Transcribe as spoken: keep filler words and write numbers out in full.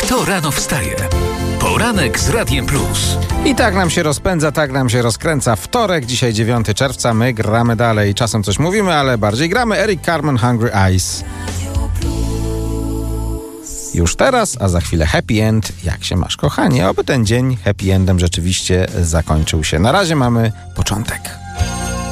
Kto rano wstaje? Poranek z Radiem Plus. I tak nam się rozpędza, tak nam się rozkręca wtorek, dzisiaj dziewiątego czerwca, my gramy dalej. Czasem coś mówimy, ale bardziej gramy. Eric Carmen, Hungry Eyes. Już teraz, a za chwilę happy end. Jak się masz, kochanie? Oby ten dzień happy endem rzeczywiście zakończył się. Na razie mamy początek.